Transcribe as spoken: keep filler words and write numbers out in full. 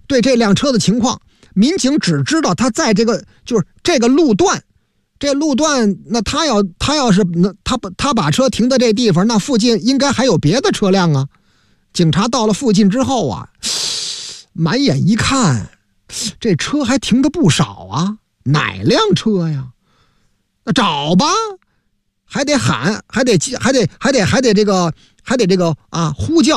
对这辆车的情况，民警只知道他在这个就是这个路段，这路段那他要他要是那他把他把车停在这地方，那附近应该还有别的车辆啊。警察到了附近之后啊，满眼一看，这车还停的不少啊，哪辆车呀？那找吧，还得喊，还得还得还得还得这个还得这个啊呼叫。